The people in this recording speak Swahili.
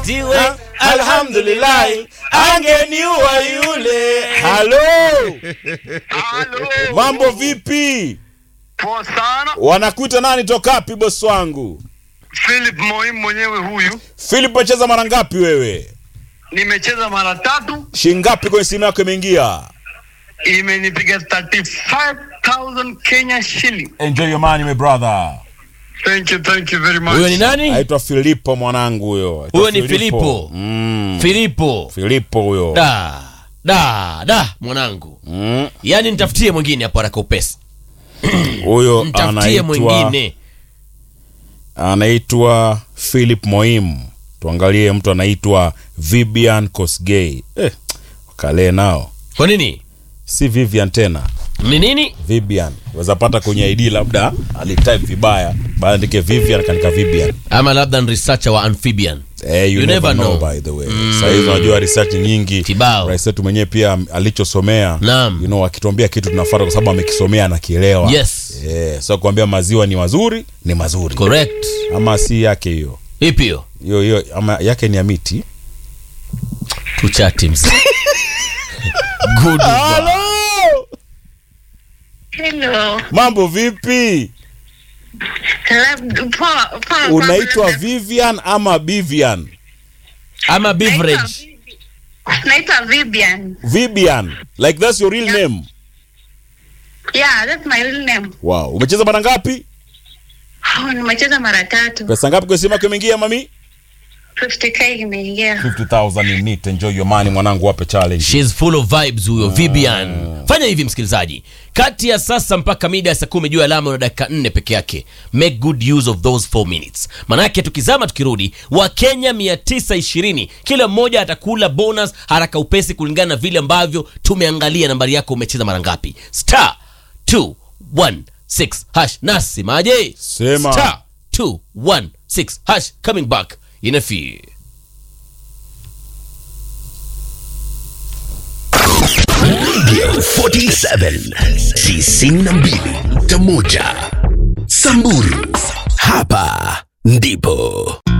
azingatiwe. Alhamdulillah, angeniua yule. Halo. Halo. Mambo vipi? Poa sana. Wanakuita nani toka wapi boss wangu? Philip Moim mwenyewe huyu. Philip, umecheza mara ngapi wewe? Nimecheza mara 3. Shingapi kwenye simu yako imeingia? Imenipiga 35,000 Kenya shilling. Enjoy your money my brother. Thank you very much. Huyo ni nani? Aitwa Filipo mwanangu huyo. Huyo ni Filipo. Filipo huyo. Da mwanangu. Yaani nitafutie mwingine hapo haraka upesi. Huyo Nitafutie mwingine. Anaitwa Philip Moim. Tuangalie mtu anaitwa Vivian Kosgei. Wakale nao. Kwa nini? Si Vivian tena. Ni nini? Vivian. Waweza pata kwenye ID labda alitype vibaya. Baada andike Vivian kanika Vivian. Ama labda ni researcher wa amphibian. You never know by the way. Sasa hizo unajua research nyingi. Rais wetu mwenyewe pia alichosomea. Akituambia kitu tunafuata kwa sababu amekisomea na kielewa. Yes. So kuambia maziwa ni mazuri, ni mazuri. Correct. Ama si yake hiyo. Ipi hiyo? Hiyo ama yake ni ya miti. Tuchati msa. Good. Hello. Mambo vipi? Unaitwa Vivian ama Bivian? Ama beverage. Naitwa Vivian. Vivian. Like that's your real name? Yeah, that's my real name. Wow. Umecheza mara ngapi? Nimecheza mara 3. Pesa ngapi kwa simu yako imeingia mami? 50k imeingia. 50,000 in it. Enjoy your money mwanangu, wape challenge. She's full of vibes huyo Vivian. Fanya hivi msikilizaji. Kati ya sasa mpaka mida ya saa 10 juu alama na dakika 4 peke yake. Make good use of those 4 minutes. Manake tukizama tukirudi, wa Kenya 920 kila mmoja atakula bonus haraka upesi kulingana na vile ambavyo tumeangalia nambari yako umecheza mara ngapi. *216# nasi maje. Sema. *216# coming back in a few. Radio 47 92.1 Samburu, hapa ndipo